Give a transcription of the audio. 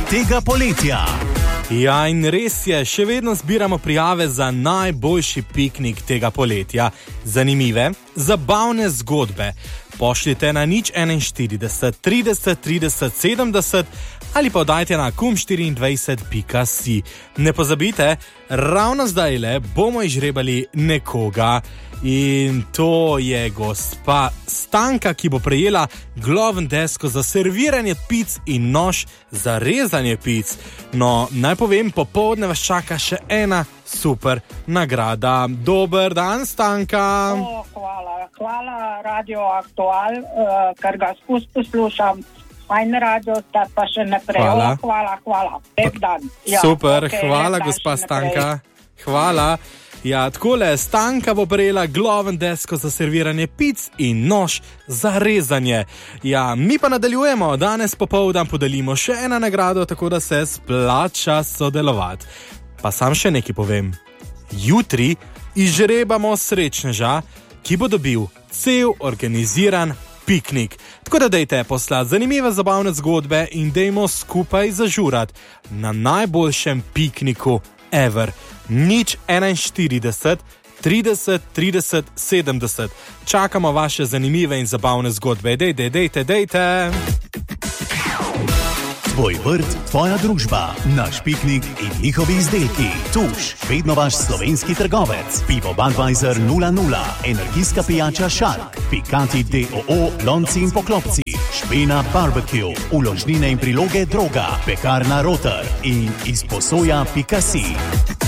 tega poletja. Ja, in res je, še vedno zbiramo prijave za najboljši piknik tega poletja. Zanimive, zabavne zgodbe. Pošljite na 041 30 30 70 ali pa dajte na kum24.si. Ne pozabite, ravno zdajle bomo izžrebali nekoga. In to je gospa Stanka, ki bo prejela gloven desko za serviranje pic in nož za rezanje pic. No, naj povem, popoldne vas čaka še ena super nagrada. Dober dan, Stanka. Hvala Radio Aktual, ker ga poslušam. Fajn radio, sta pa še naprej. Hvala. Lep dan. Ja, super, okay, hvala gospa Stanka. Hvala. Ja, takole, Stanka bo prejela gloven desko za serviranje pic in nož za rezanje. Ja, mi pa nadaljujemo. Danes popoldan podelimo še eno nagrado, tako da se splača sodelovati. Pa sam še nekaj povem. Jutri izžrebamo srečneža, ki bo dobil cel organiziran piknik. Tako da dejte poslati zanimive zabavne zgodbe in dejmo skupaj zažurati na najboljšem pikniku ever. 041 30 30 70. Čakamo vaše zanimive in zabavne zgodbe. Dejte. Tvoj vrt, tvoja družba, naš piknik in njihovi izdelki. Tuš, vedno vaš slovenski trgovec. Pivo Budweiser 0,0, energijska pijača Shark, Pikanti DOO, lonci in poklopci, Špena Barbecue, uložnine in priloge Droga, pekarna Rotor in izposoja.si.